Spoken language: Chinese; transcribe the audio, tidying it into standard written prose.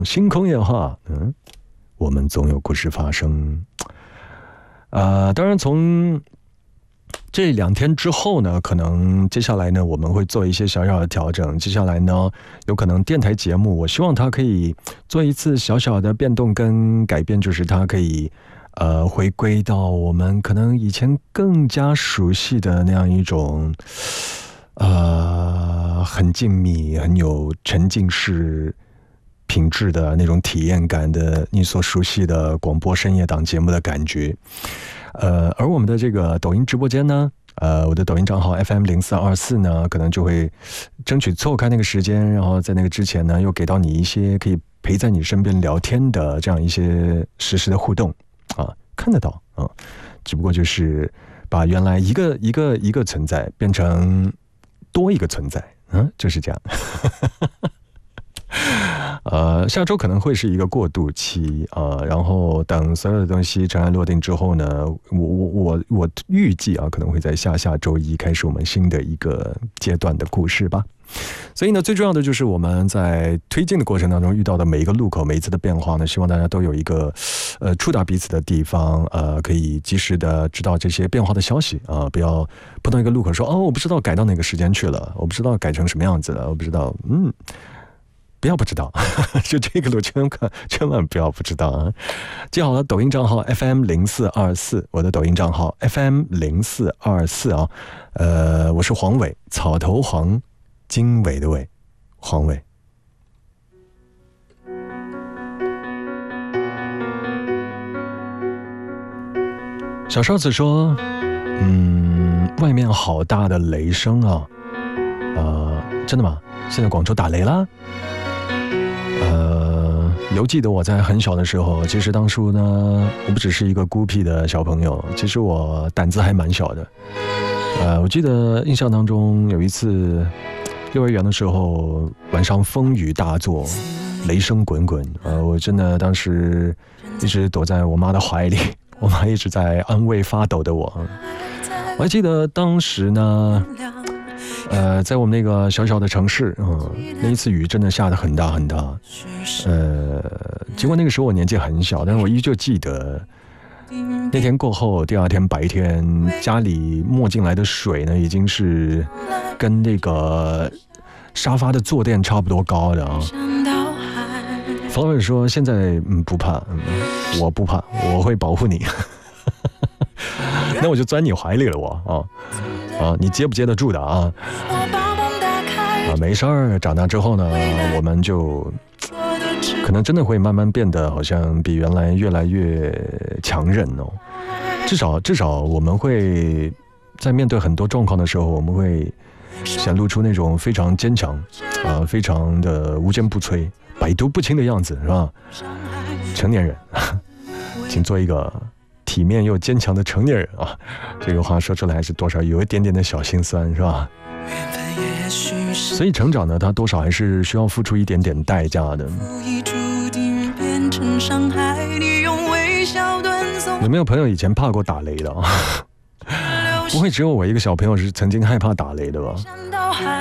星空夜话，我们总有故事发生。当然从这2天之后呢，可能接下来呢我们会做一些小小的调整。接下来呢，有可能电台节目，我希望它可以做一次小小的变动跟改变，就是它可以回归到我们可能以前更加熟悉的那样一种很静谧、很有沉浸式品质的那种体验感的你所熟悉的广播深夜档节目的感觉。而我们的这个抖音直播间呢，我的抖音账号 FM0424 呢，可能就会争取错开那个时间，然后在那个之前呢，又给到你一些可以陪在你身边聊天的这样一些实时的互动啊，看得到啊，只不过就是把原来一个存在变成多一个存在，就是这样。下周可能会是一个过渡期然后等所有的东西尘埃落定之后呢，我预计可能会在下周一开始我们新的一个阶段的故事吧。所以呢，最重要的就是我们在推进的过程当中遇到的每一个路口，每一次的变化呢，希望大家都有一个触达彼此的地方，可以及时的知道这些变化的消息不要碰到一个路口说我不知道改到哪个时间去了，我不知道改成什么样子了，我不知道不要不知道就这个路千万不要不知道啊！记好了，抖音账号 FM0424， 我的抖音账号 FM0424 啊。我是黄伟，草头黄，经纬的纬，黄伟。小少子说，外面好大的雷声啊！真的吗？现在广州打雷啦？犹记得我在很小的时候，其实当初呢，我不只是一个孤僻的小朋友，其实我胆子还蛮小的。我记得印象当中有一次幼儿园的时候，晚上风雨大作，雷声滚滚，我真的当时一直躲在我妈的怀里，我妈一直在安慰发抖的我。我还记得当时呢，在我们那个小小的城市，那一次雨真的下得很大很大。尽管那个时候我年纪很小，但是我依旧记得那天过后，第二天白天家里没进来的水呢，已经是跟那个沙发的坐垫差不多高的啊。Flower 说现在不怕，我不怕，我会保护你。那我就钻你怀里了我你接不接得住的啊？没事儿，长大之后呢，我们就可能真的会慢慢变得好像比原来越来越强韧哦。至少我们会在面对很多状况的时候，我们会显露出那种非常坚强非常的无坚不摧、百毒不侵的样子，是吧？成年人，请做一个体面又坚强的成年人啊！这个话说出来还是多少有一点点的小心酸，是吧？所以成长呢，它多少还是需要付出一点点代价的。有没有朋友以前怕过打雷的啊？不会只有我一个小朋友是曾经害怕打雷的吧？